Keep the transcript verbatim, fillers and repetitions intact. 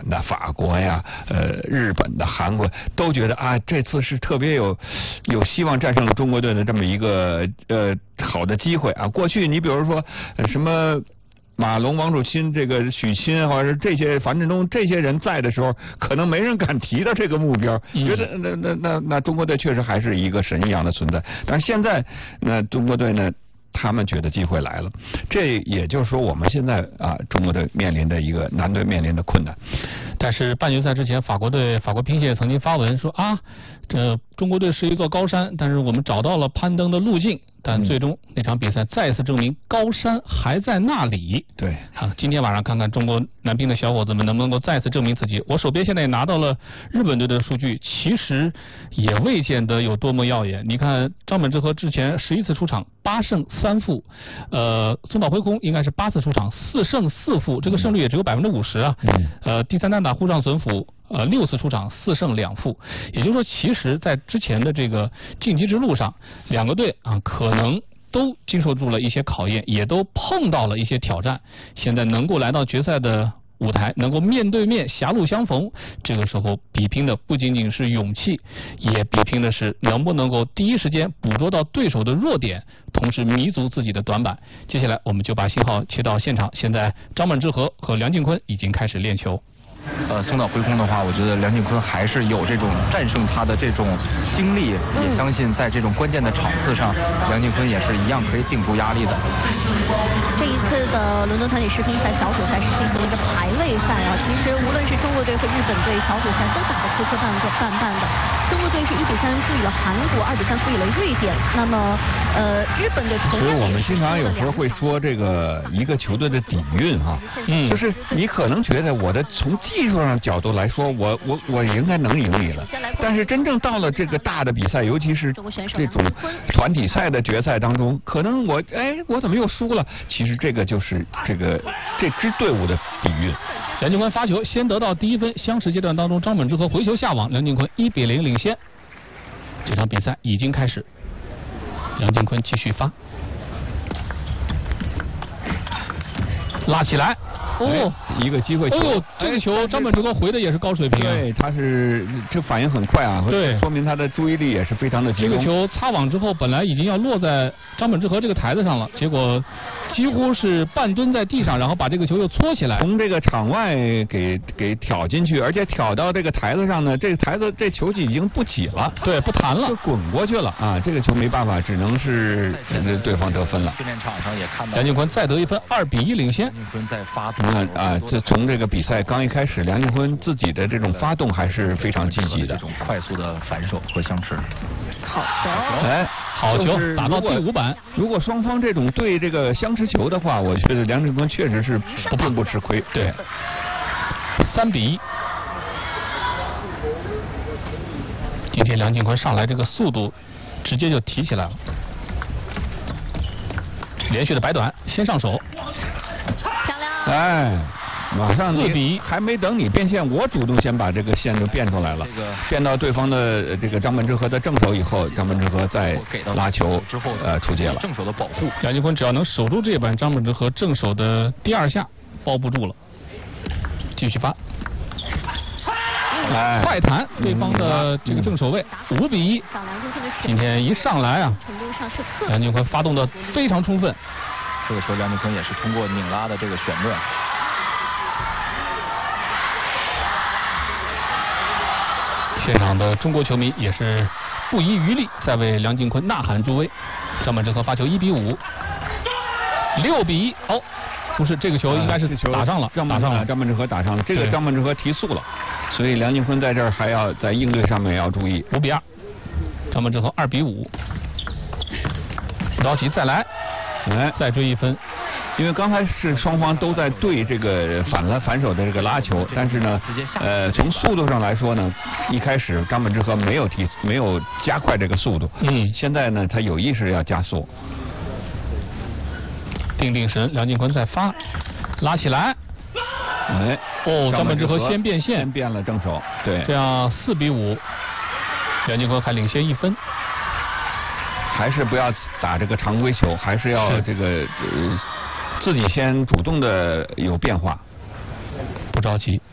的、法国呀、呃日本的、韩国都觉得啊，这次是特别有有希望战胜中国队的这么一个呃好的机会啊。过去你比如说、呃、什么。马龙、王楚钦、这个许昕，或者是这些樊振东这些人在的时候，可能没人敢提到这个目标，嗯、觉得那那那那中国队确实还是一个神一样的存在。但是现在，那中国队呢，他们觉得机会来了。这也就是说，我们现在啊，中国队面临的一个男队面临的困难。 但是半决赛之前，法国队法国乒协曾经发文说啊，这中国队是一个高山，但是我们找到了攀登的路径。但最终那场比赛再次证明高山还在那里。 对， 啊，今天晚上看看中国男乒的小伙子们能不能够再次证明自己。我手边现在也拿到了日本队的数据，其实也未见得有多么耀眼。你看张本智和之前十一次出场，八胜三负，呃，松岛辉空应该是八次出场，四胜四负，这个胜率也只有百分之五十啊。嗯、呃，第三单打沪上隼辅。呃，六次出场，四胜两负，也就是说，其实，在之前的这个晋级之路上，两个队啊，可能都经受住了一些考验，也都碰到了一些挑战。现在能够来到决赛的舞台，能够面对面狭路相逢，这个时候比拼的不仅仅是勇气，也比拼的是能不能够第一时间捕捉到对手的弱点，同时弥足自己的短板。接下来，我们就把信号切到现场，现在张本智和和梁靖昆已经开始练球。 呃，松岛辉空的话，我觉得梁靖昆还是有这种战胜他的这种经历，嗯、也相信在这种关键的场次上，梁靖昆也是一样可以顶住压力的。 这一次的伦敦团体世乒赛小组赛是进行了一个排位赛啊，其实无论是中国队和日本队，小组赛都打得磕磕绊绊绊的。中国队是一比三负于了韩国，二比三负于了瑞典。那么，呃，日本队同样。 所以我们经常有时候会说这个一个球队的底蕴哈、啊，嗯，就是你可能觉得我的从技术上角度来说，我我我应该能赢你了，但是真正到了这个大的比赛，尤其是这种团体赛的决赛当中，可能我哎我怎么又输了？其实这个就是这个这支队伍的底蕴。 梁靖昆发球先得到第一分，相持阶段当中，张本智和回球下网，梁靖昆一比零领先。这场比赛已经开始，梁靖昆继续发，拉起来。 哦，一个机会球。 哦呦，这个球张本智和回的也是高水平啊。 对，他是这反应很快啊。 对， 说明他的注意力也是非常的集中。 这个球擦网之后，本来已经要落在张本智和这个台子上了，结果几乎是半蹲在地上，然后把这个球又搓起来， 从这个场外给给挑进去，而且挑到这个台子上呢，这个台子这球就已经不起了， 对，不弹了， 就滚过去了啊。这个球没办法，只能是对方得分了。 训练场上也看到梁靖昆再得一分，二比一领先。 梁靖昆在发动。 啊啊！这从这个比赛刚一开始，梁靖昆自己的这种发动还是非常积极的， 这种快速的反手和相持。 好球！ 哎， 好球，打到第五板。 如果双方这种对这个相持球的话，我觉得梁靖昆确实是不并不吃亏。 对，三比一。今天梁靖昆上来这个速度，直接就提起来了。连续的摆短，先上手。 漂亮！ 哎，马上四比一， 还没等你变线，我主动先把这个线就变出来了。 这个变到对方的这个张本智和的正手以后，张本智和再拉球之后， 呃，出界了。 正手的保护， 梁靖昆只要能守住这一板，张本智和正手的第二下包不住了，继续发。 哎， 快弹对方的这个正手位，五比一。今天一上来啊，梁靖昆发动的非常充分。 这个时候梁靖昆也是通过拧拉的这个旋转。 现场的中国球迷也是不遗余力在为梁靖昆呐喊助威。张本智和发球一比五，六比一。哦，不是这个球应该是打上了， 打上了，张本智和打上了。这个张本智和提速了，所以梁靖昆在这儿还要在应对上面要注意。 五比二，张本智和二比五，不着急再来。 哎， 再追一分， 因为刚才是双方都在对这个反了反手的这个拉球，但是呢，呃，从速度上来说呢，一开始张本智和没有提没有加快这个速度， 嗯， 现在呢，他有意识要加速。 定定神，梁靖昆再发，拉起来， 哎， 哦，张本智和先变线， 先变了正手，对， 这样四比五，梁靖昆还领先一分。 还是不要打这个常规球，还是要这个呃自己先主动的有变化， 不着急。